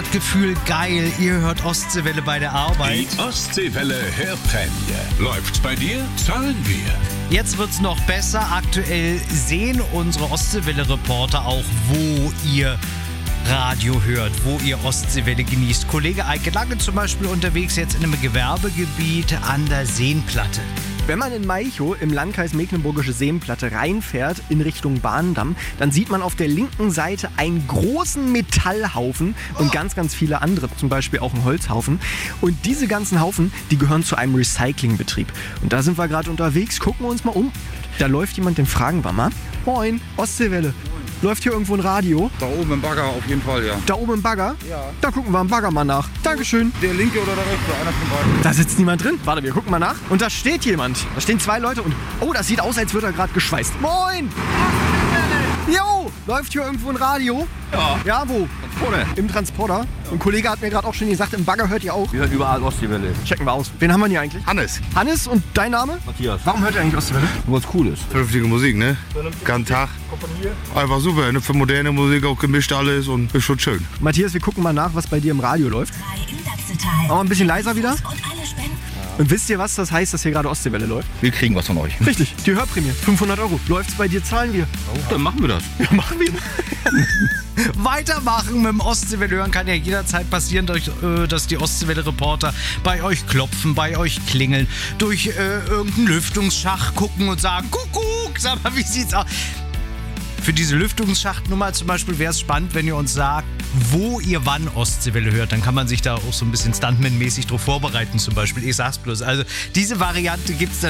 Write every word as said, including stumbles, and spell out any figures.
gerade Gefühl, geil, ihr hört Ostseewelle bei der Arbeit. Die Ostseewelle Hörprämie. Läuft's bei dir? Zahlen wir. Jetzt wird's noch besser. Aktuell sehen unsere Ostseewelle-Reporter auch, wo ihr Radio hört, wo ihr Ostseewelle genießt. Kollege Eike Lange zum Beispiel unterwegs jetzt in einem Gewerbegebiet an der Seenplatte. Wenn man in Malchow im Landkreis Mecklenburgische Seenplatte reinfährt in Richtung Bahndamm, dann sieht man auf der linken Seite einen großen Metallhaufen und ganz, ganz viele andere, zum Beispiel auch einen Holzhaufen. Und diese ganzen Haufen, die gehören zu einem Recyclingbetrieb. Und da sind wir gerade unterwegs, gucken wir uns mal um. Da läuft jemand, den fragen wir mal. Moin, Ostseewelle. Läuft hier irgendwo ein Radio? Da oben im Bagger auf jeden Fall, ja. Da oben im Bagger? Ja. Da gucken wir im Bagger mal nach. Dankeschön. Der linke oder der rechte, einer von beiden. Da sitzt niemand drin. Warte, wir gucken mal nach. Und da steht jemand. Da stehen zwei Leute und... Oh, das sieht aus, als würde er gerade geschweißt. Moin! Jo! Läuft hier irgendwo ein Radio? Ja. Ja, wo? Transporter. Im Transporter. Und ein Kollege hat mir gerade auch schon gesagt, im Bagger hört ihr auch. Wir hören überall Ostseewelle. Checken wir aus. Wen haben wir denn hier eigentlich? Hannes. Hannes, und dein Name? Matthias. Warum hört ihr eigentlich Ostseewelle? Was Cooles. Vernünftige Musik, ne? Ganz Tag. Einfach super, ne? Für moderne Musik auch gemischt alles und ist schon schön. Matthias, wir gucken mal nach, was bei dir im Radio läuft. Machen wir ein bisschen leiser wieder. Und wisst ihr, was das heißt, dass hier gerade Ostseewelle läuft? Wir kriegen was von euch. Richtig, die Hörprämie. fünfhundert Euro. Läuft's bei dir, zahlen wir. Oh, dann machen wir das. Ja, machen wir. Weitermachen mit dem Ostseewelle hören kann ja jederzeit passieren, durch, äh, dass die Ostseewelle-Reporter bei euch klopfen, bei euch klingeln, durch äh, irgendeinen Lüftungsschacht gucken und sagen, Kuckuck, sag mal, wie sieht's aus? Für diese Lüftungsschachtnummer zum Beispiel wäre es spannend, wenn ihr uns sagt, wo ihr wann Ostseewelle hört. Dann kann man sich da auch so ein bisschen Stuntman-mäßig drauf vorbereiten zum Beispiel. Ich sag's bloß. Also diese Variante gibt's dann